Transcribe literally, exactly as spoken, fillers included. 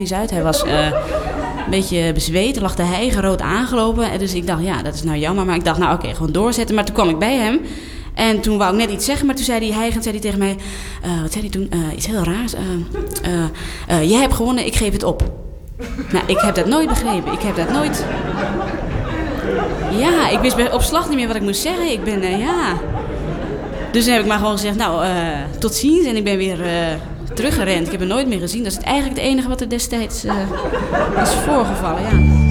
uit. Hij was uh, een beetje bezweet, lag te hijgen, rood aangelopen. En dus ik dacht, ja, dat is nou jammer. Maar ik dacht, nou oké, okay, gewoon doorzetten. Maar toen kwam ik bij hem. En toen wou ik net iets zeggen, maar toen zei hij hijgend zei hij tegen mij... Uh, wat zei hij toen? Uh, iets heel raars. Uh, uh, uh, jij hebt gewonnen, ik geef het op. Nou, ik heb dat nooit begrepen. Ik heb dat nooit... Ja, ik wist op slag niet meer wat ik moest zeggen. Ik ben, uh, ja... Dus toen heb ik maar gewoon gezegd, nou, uh, tot ziens. En ik ben weer... Uh, teruggerend. Ik heb hem nooit meer gezien. Dat is het eigenlijk het enige wat er destijds uh, is voorgevallen, ja.